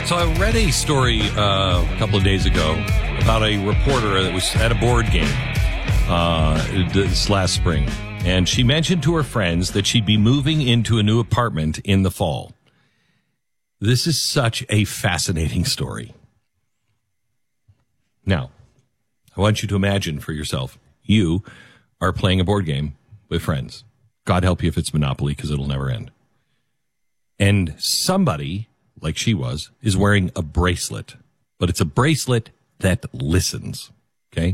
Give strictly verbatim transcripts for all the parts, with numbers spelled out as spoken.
So I read a story uh, a couple of days ago about a reporter that was at a board game uh, this last spring. And she mentioned to her friends that she'd be moving into a new apartment in the fall. This is such a fascinating story. Now, I want you to imagine for yourself, you are playing a board game with friends. God help you if it's Monopoly, because it'll never end. And somebody, like she was, is wearing a bracelet. But it's a bracelet that listens. Okay?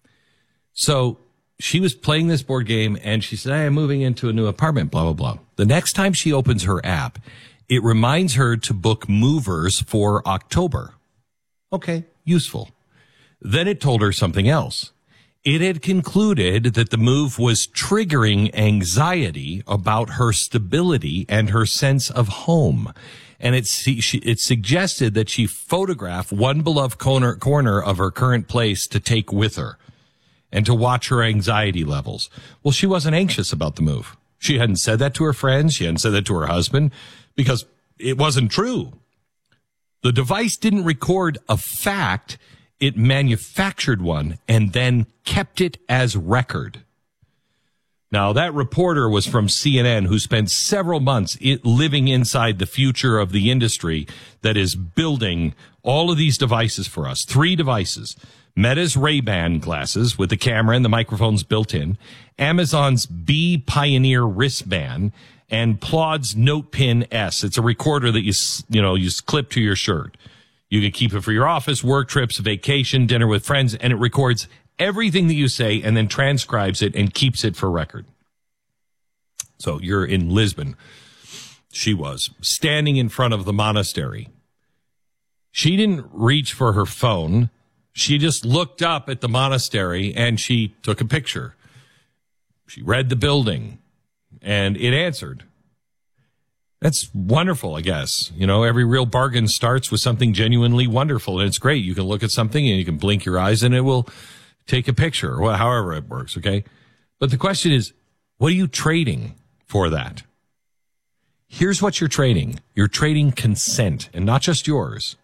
So she was playing this board game, and she said, hey, I'm moving into a new apartment, blah, blah, blah. The next time she opens her app, it reminds her to book movers for October. Okay, useful. Then it told her something else. It had concluded that the move was triggering anxiety about her stability and her sense of home. And it, it suggested that she photograph one beloved corner, corner of her current place to take with her and to watch her anxiety levels. Well, she wasn't anxious about the move. She hadn't said that to her friends. She hadn't said that to her husband because it wasn't true. The device didn't record a fact. It manufactured one and then kept it as record. Now, that reporter was from C N N who spent several months it, living inside the future of the industry that is building all of these devices for us. Three devices. Meta's Ray-Ban glasses with the camera and the microphones built in. Amazon's Bee Pioneer wristband. And Plaud's NotePin S. It's a recorder that you, you know, you clip to your shirt. You can keep it for your office, work trips, vacation, dinner with friends, and it records everything that you say and then transcribes it and keeps it for record. So you're in Lisbon. She was standing in front of the monastery. She didn't reach for her phone. She just looked up at the monastery and she took a picture. She read the building and it answered. That's wonderful, I guess. You know, every real bargain starts with something genuinely wonderful, and it's great. You can look at something and you can blink your eyes and it will take a picture, or however it works, okay? But the question is, what are you trading for that? Here's what you're trading. You're trading consent, and not just yours.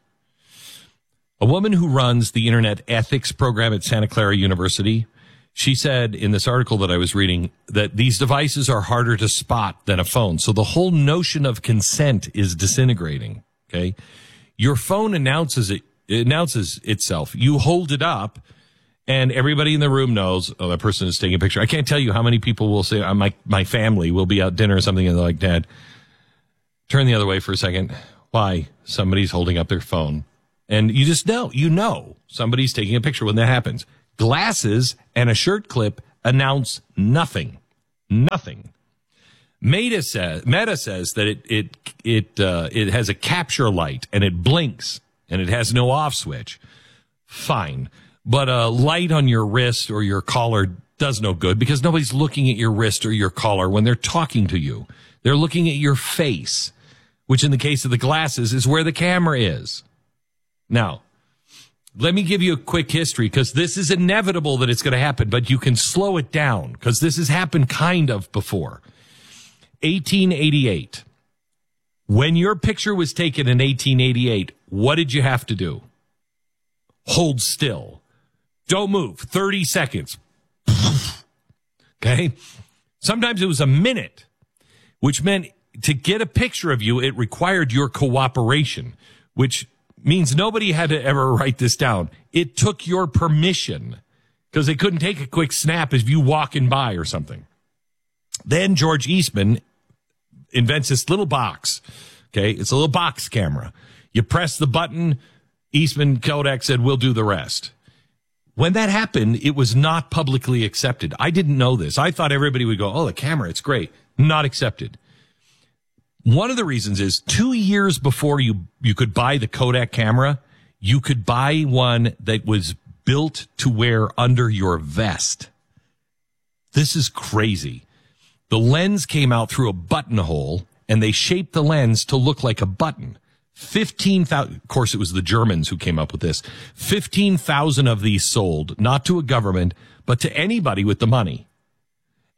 A woman who runs the Internet Ethics program at Santa Clara University, she said in this article that I was reading that these devices are harder to spot than a phone. So the whole notion of consent is disintegrating. Okay. Your phone announces it, it announces itself. You hold it up and everybody in the room knows, oh, that person is taking a picture. I can't tell you how many people will say, my, my family will be out dinner or something and they're like, Dad, turn the other way for a second. Why? Somebody's holding up their phone. And you just know, you know, somebody's taking a picture when that happens. Glasses and a shirt clip announce nothing. Nothing. Meta says, Meta says that it it it uh, it has a capture light and it blinks and it has no off switch. Fine, but a light on your wrist or your collar does no good because nobody's looking at your wrist or your collar when they're talking to you. They're looking at your face, which in the case of the glasses is where the camera is. Now, let me give you a quick history because this is inevitable that it's going to happen, but you can slow it down because this has happened kind of before. eighteen eighty-eight. When your picture was taken in eighteen eighty-eight, what did you have to do? Hold still. Don't move. thirty seconds. Okay? Sometimes it was a minute, which meant to get a picture of you, it required your cooperation, which means nobody had to ever write this down. It took your permission because they couldn't take a quick snap as you walking by or something. Then George Eastman invents this little box. Okay, it's a little box camera. You press the button. Eastman Kodak said, we'll do the rest. When that happened, it was not publicly accepted. I didn't know this. I thought everybody would go, oh, the camera, it's great. Not accepted. One of the reasons is two years before you, you could buy the Kodak camera, you could buy one that was built to wear under your vest. This is crazy. The lens came out through a buttonhole and they shaped the lens to look like a button. fifteen thousand, of course, it was the Germans who came up with this. fifteen thousand of these sold, not to a government, but to anybody with the money.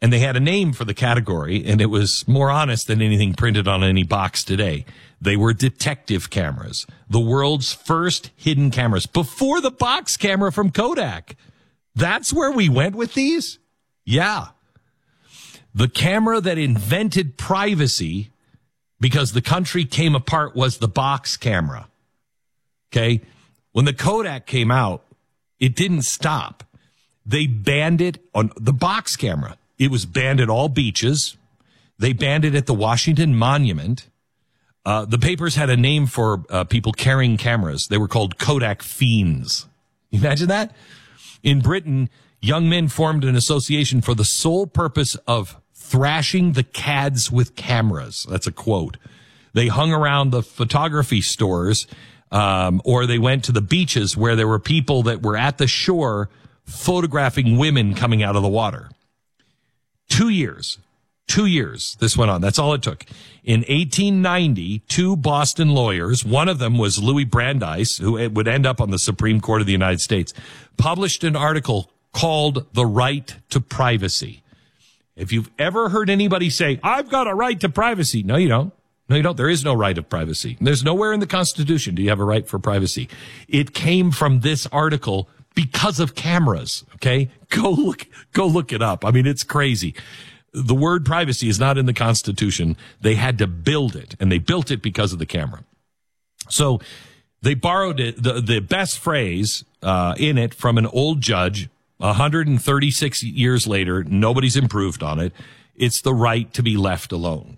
And they had a name for the category, and it was more honest than anything printed on any box today. They were detective cameras, the world's first hidden cameras, before the box camera from Kodak. That's where we went with these? Yeah. The camera that invented privacy because the country came apart was the box camera. Okay? When the Kodak came out, it didn't stop. They banned it on the box camera. It was banned at all beaches. They banned it at the Washington Monument. Uh, the papers had a name for uh, people carrying cameras. They were called Kodak fiends. You imagine that? In Britain, young men formed an association for the sole purpose of thrashing the cads with cameras. That's a quote. They hung around the photography stores, um, or they went to the beaches where there were people that were at the shore photographing women coming out of the water. Two years. Two years this went on. That's all it took. In eighteen ninety, two Boston lawyers, one of them was Louis Brandeis, who would end up on the Supreme Court of the United States, published an article called The Right to Privacy. If you've ever heard anybody say, I've got a right to privacy, no, you don't. No, you don't. There is no right of privacy. There's nowhere in the Constitution do you have a right for privacy. It came from this article because of cameras, okay? Go look, go look it up. I mean, it's crazy. The word privacy is not in the Constitution. They had to build it, and they built it because of the camera. So they borrowed it, the, the best phrase uh, in it from an old judge one hundred thirty-six years later. Nobody's improved on it. It's the right to be left alone.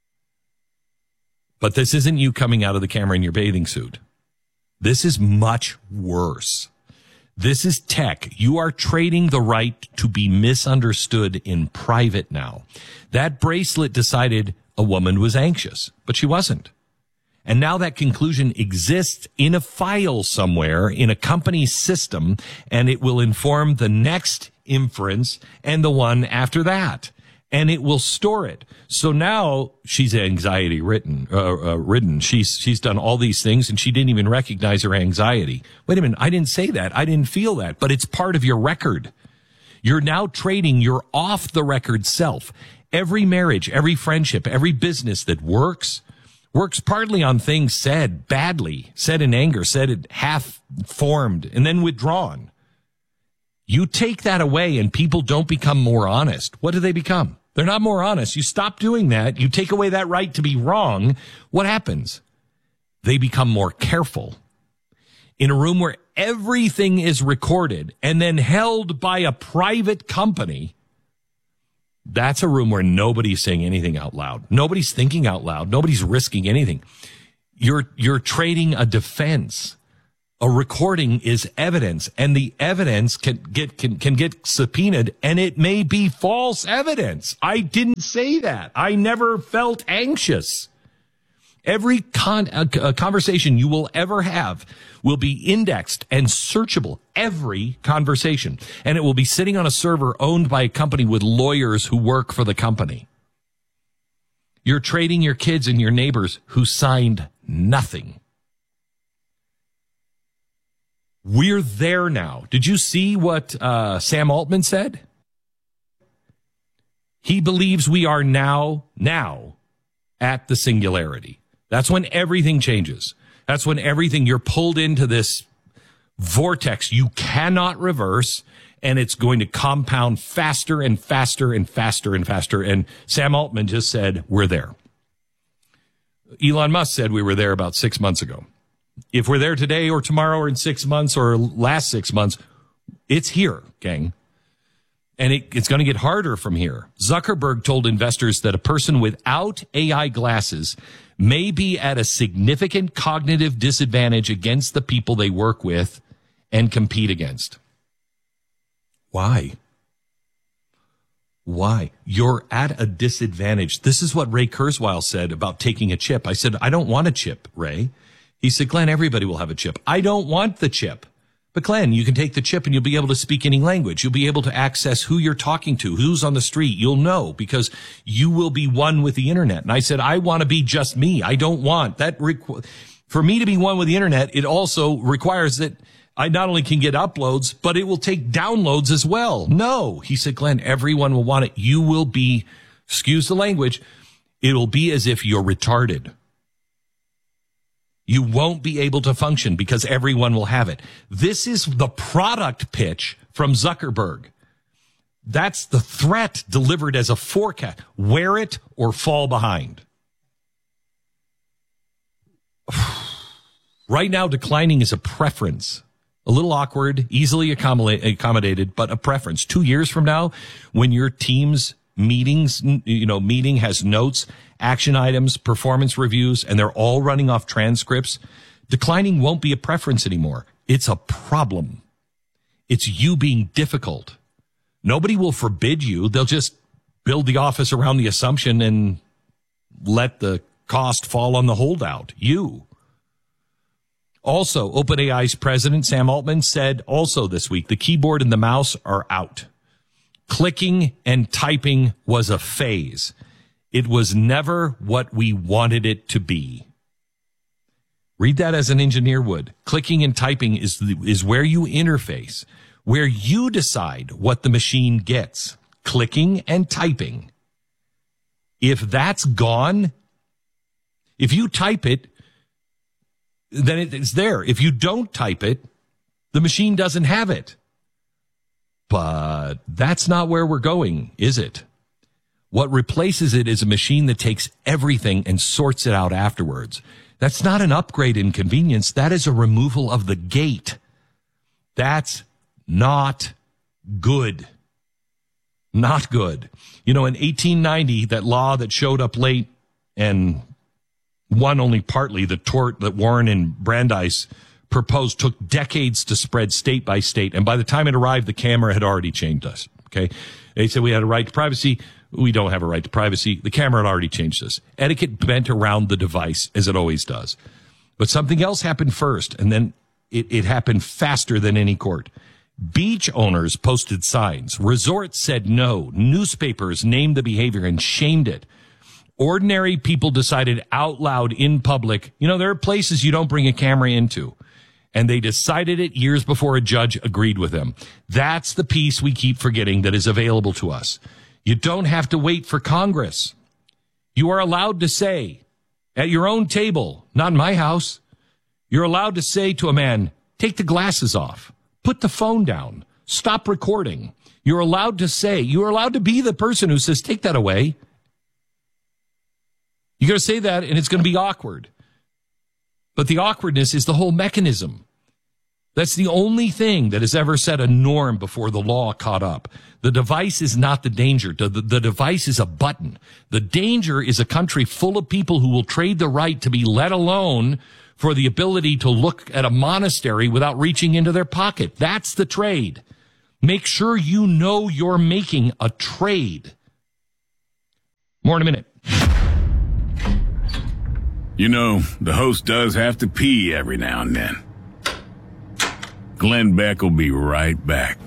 But this isn't you coming out of the camera in your bathing suit. This is much worse. This is tech. You are trading the right to be misunderstood in private now. That bracelet decided a woman was anxious, but she wasn't. And now that conclusion exists in a file somewhere in a company's system, and it will inform the next inference and the one after that. And it will store it. So now she's anxiety ridden. Uh, uh, ridden. She's she's done all these things, and she didn't even recognize her anxiety. Wait a minute, I didn't say that. I didn't feel that. But it's part of your record. You're now trading your off-the-record self. Every marriage, every friendship, every business that works, works partly on things said badly, said in anger, said it half-formed, and then withdrawn. You take that away, and people don't become more honest. What do they become? They're not more honest. You stop doing that. You take away that right to be wrong. What happens? They become more careful. In a room where everything is recorded and then held by a private company, that's a room where nobody's saying anything out loud. Nobody's thinking out loud. Nobody's risking anything. You're, you're trading a defense. A recording is evidence, and the evidence can get can, can get subpoenaed, and it may be false evidence. I didn't say that. I never felt anxious. Every con, uh, conversation you will ever have will be indexed and searchable. Every conversation. And it will be sitting on a server owned by a company with lawyers who work for the company. You're trading your kids and your neighbors who signed nothing. We're there now. Did you see what uh, Sam Altman said? He believes we are now, now at the singularity. That's when everything changes. That's when everything, you're pulled into this vortex you cannot reverse, and it's going to compound faster and faster and faster and faster. And Sam Altman just said, we're there. Elon Musk said we were there about six months ago. If we're there today or tomorrow or in six months or last six months, it's here, gang. And it, it's going to get harder from here. Zuckerberg told investors that a person without A I glasses may be at a significant cognitive disadvantage against the people they work with and compete against. Why? Why? You're at a disadvantage. This is what Ray Kurzweil said about taking a chip. I said, I don't want a chip, Ray. He said, Glenn, everybody will have a chip. I don't want the chip. But Glenn, you can take the chip and you'll be able to speak any language. You'll be able to access who you're talking to, who's on the street. You'll know because you will be one with the internet. And I said, I want to be just me. I don't want that. Requ- For me to be one with the internet, it also requires that I not only can get uploads, but it will take downloads as well. No, he said, Glenn, everyone will want it. You will be, excuse the language, it'll be as if you're retarded. You won't be able to function because everyone will have it. This is the product pitch from Zuckerberg. That's the threat delivered as a forecast. Wear it or fall behind. Right now, declining is a preference. A little awkward, easily accommodated, but a preference. Two years from now, when your team's meetings, you know, meeting has notes, action items, performance reviews, and they're all running off transcripts, declining won't be a preference anymore. It's a problem. It's you being difficult. Nobody will forbid you. They'll just build the office around the assumption and let the cost fall on the holdout. You. Also, OpenAI's president, Sam Altman, said also this week, the keyboard and the mouse are out. Clicking and typing was a phase. It was never what we wanted it to be. Read that as an engineer would. Clicking and typing is the, is where you interface, where you decide what the machine gets. Clicking and typing. If that's gone, if you type it, then it's there. If you don't type it, the machine doesn't have it. But that's not where we're going, is it? What replaces it is a machine that takes everything and sorts it out afterwards. That's not an upgrade in convenience. That is a removal of the gate. That's not good. Not good. You know, in eighteen ninety, that law that showed up late and won only partly, the tort that Warren and Brandeis proposed, took decades to spread state by state. And by the time it arrived, the camera had already changed us. Okay. They said we had a right to privacy. We don't have a right to privacy. The camera had already changed us. Etiquette bent around the device, as it always does. But something else happened first, and then it, it happened faster than any court. Beach owners posted signs. Resorts said no. Newspapers named the behavior and shamed it. Ordinary people decided out loud in public, you know, there are places you don't bring a camera into. And they decided it years before a judge agreed with them. That's the piece we keep forgetting that is available to us. You don't have to wait for Congress. You are allowed to say at your own table, not in my house, you're allowed to say to a man, take the glasses off, put the phone down, stop recording. You're allowed to say, you're allowed to be the person who says, take that away. You're going to say that, and it's going to be awkward. But the awkwardness is the whole mechanism. That's the only thing that has ever set a norm before the law caught up. The device is not the danger. The, the, the device is a button. The danger is a country full of people who will trade the right to be let alone for the ability to look at a monastery without reaching into their pocket. That's the trade. Make sure you know you're making a trade. More in a minute. You know, the host does have to pee every now and then. Glenn Beck will be right back.